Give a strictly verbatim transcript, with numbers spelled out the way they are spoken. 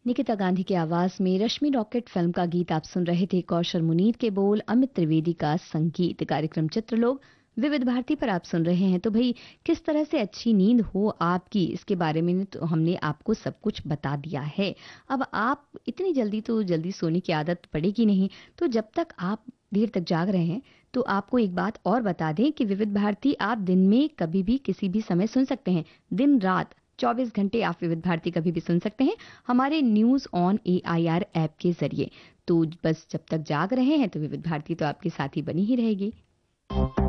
निकिता गांधी की आवाज में रश्मि रॉकेट फिल्म का गीत आप सुन रहे थे। कौशल मुनीर के बोल, अमित त्रिवेदी का संगीत। कार्यक्रम चित्रलोक विविध भारती पर आप सुन रहे हैं। तो भाई, किस तरह से अच्छी नींद हो आपकी, इसके बारे में तो हमने आपको सब कुछ बता दिया है। अब आप इतनी जल्दी तो जल्दी सोने की आदत पड़ेगी नहीं, तो जब तक आप देर तक जाग रहे हैं तो आपको एक बात और बता दें कि विविध भारती आप दिन में कभी भी किसी भी समय सुन सकते हैं। दिन रात चौबीस घंटे आप विविध भारती कभी भी सुन सकते हैं हमारे news on A I R app के जरिए। तो बस जब तक जाग रहे हैं तो विविध भारती तो आपके साथ ही बनी ही रहेगी।